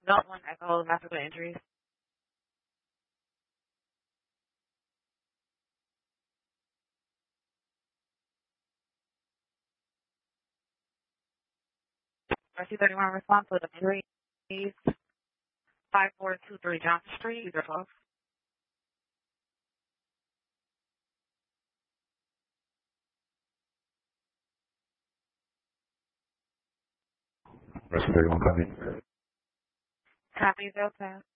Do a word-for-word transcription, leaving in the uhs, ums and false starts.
Not one echo, vascular injuries. Rescue thirty-one response with injuries. five four two three Johnson Street, either twelve. Rescue thirty-one, copy. Copy, Delta.